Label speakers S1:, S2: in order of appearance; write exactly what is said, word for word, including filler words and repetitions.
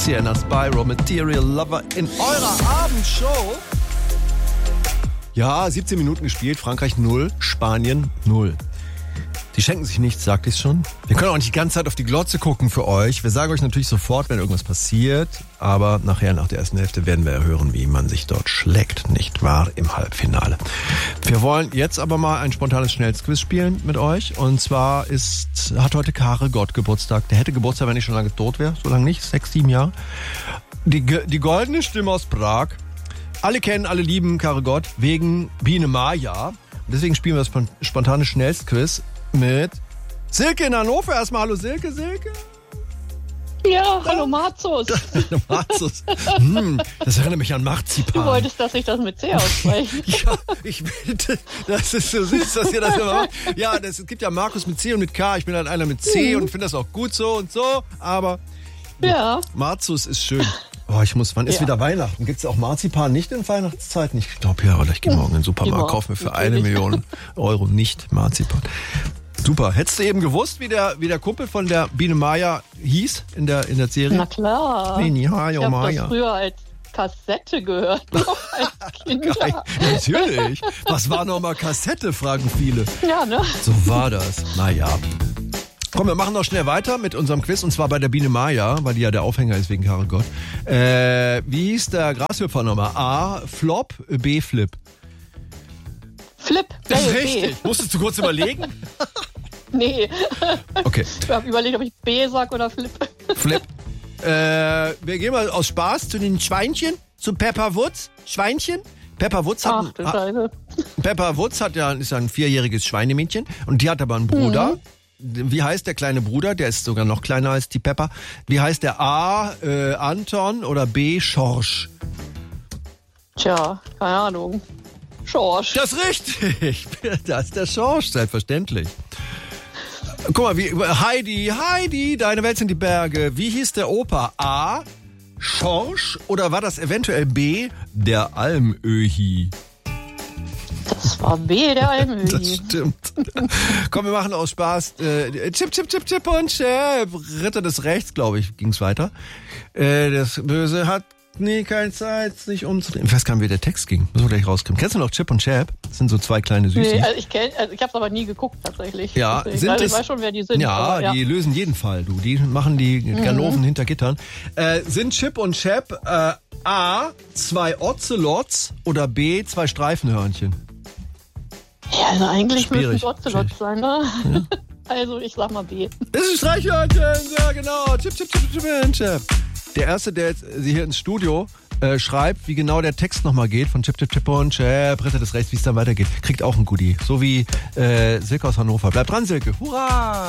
S1: Sienna Spyro, Material Lover in eurer Abendshow. Ja, siebzehn Minuten gespielt, Frankreich null, Spanien null. Die schenken sich nichts, sagt ich schon. Wir können auch nicht die ganze Zeit auf die Glotze gucken für euch. Wir sagen euch natürlich sofort, wenn irgendwas passiert. Aber nachher, nach der ersten Hälfte, werden wir hören, wie man sich dort schlägt, nicht wahr, im Halbfinale. Wir wollen jetzt aber mal ein spontanes Schnellsquiz spielen mit euch. Und zwar ist, hat heute Karre Gott Geburtstag. Der hätte Geburtstag, wenn ich schon lange tot wäre. So lange nicht, sechs, sieben Jahre. Die, die goldene Stimme aus Prag. Alle kennen, alle lieben Karre Gott wegen Biene Maya. Und deswegen spielen wir das spontane Schnellsquiz mit Silke in Hannover. Erstmal hallo Silke, Silke.
S2: Ja, hallo Marzus.
S1: Marzus. Hm, das erinnert mich an Marzipan.
S2: Du wolltest, dass ich das mit C ausspreche.
S1: Ja, ich bitte. Das ist so süß, dass ihr das immer macht. Ja, das, es gibt ja Markus mit C und mit K. Ich bin halt einer mit C mhm. und finde das auch gut so und so. Aber
S2: ja.
S1: Marzus ist schön. Oh, ich muss, wann ist ja. wieder Weihnachten? Gibt es auch Marzipan nicht in Weihnachtszeiten? Ich glaube ja, oder ich gehe morgen in den Supermarkt, kaufe mir für Natürlich. eine Million Euro nicht Marzipan. Super. Hättest du eben gewusst, wie der, wie der Kumpel von der Biene Maya hieß in der, in der Serie?
S2: Na klar.
S1: Biene
S2: ich
S1: habe
S2: das früher als Kassette gehört. als Kind.
S1: Ja, natürlich. Was war nochmal Kassette, fragen viele.
S2: Ja, ne?
S1: So war das. Naja. Komm, wir machen noch schnell weiter mit unserem Quiz, und zwar bei der Biene Maya, weil die ja der Aufhänger ist wegen Karre Gott. Äh, wie hieß der Grashüpfer nochmal? A, Flop, B, Flip.
S2: Flip.
S1: Das ist
S2: B.
S1: richtig. Musstest du kurz überlegen?
S2: Nee.
S1: Okay.
S2: Ich habe überlegt, ob ich B sag oder Flip.
S1: Flip. Äh, wir gehen mal aus Spaß zu den Schweinchen, zu Pepper Woods. Schweinchen. Pepper Woods hat,
S2: Ach, das eine.
S1: Pepper Woods hat ja, ist ja ein vierjähriges Schweinemädchen und die hat aber einen Bruder. Mhm. Wie heißt der kleine Bruder? Der ist sogar noch kleiner als die Pepper. Wie heißt der? A, äh, Anton oder B, Schorsch?
S2: Tja, keine Ahnung. Schorsch.
S1: Das ist richtig. Das ist der Schorsch, selbstverständlich. Guck mal, wie, Heidi, Heidi, deine Welt sind die Berge. Wie hieß der Opa? A, Schorsch oder war das eventuell B, der Almöhi?
S2: Das war B, der Almöhi.
S1: Das stimmt. Komm, wir machen aus Spaß. Äh, Chip, Chip, Chip, Chip und Chip. Ritter des Rechts, glaube ich, ging's weiter. Äh, das Böse hat nie keine Zeit, sich umzudrehen. Ich weiß gar nicht, wie der Text ging. Müssen wir gleich rauskriegen. Kennst du noch Chip und Chap? Das sind so zwei kleine Süßis.
S2: Nee, also ich kenn, also ich habe es aber nie geguckt, tatsächlich.
S1: Ja, sind
S2: also
S1: es,
S2: ich weiß schon, wer die sind.
S1: Ja,
S2: aber, ja.
S1: die lösen jeden Fall, du. Die machen die Ganoven mhm. hinter Gittern. Äh, sind Chip und Chap äh, A, zwei Ocelots oder B, zwei Streifenhörnchen?
S2: Ja, also eigentlich
S1: Schwierig.
S2: müssen es Ocelots sein, ne?
S1: Ja.
S2: Also ich sag mal B.
S1: Das ist ein Streichhörnchen, ja genau. Chip, Chip, Chip, Chip, Chip, Chip. Der Erste, der jetzt hier ins Studio äh, schreibt, wie genau der Text nochmal geht von Chip, Chip, Chip und Chip, Ritter des Rechts, wie es dann weitergeht, kriegt auch ein Goodie. So wie äh, Silke aus Hannover. Bleibt dran, Silke. Hurra!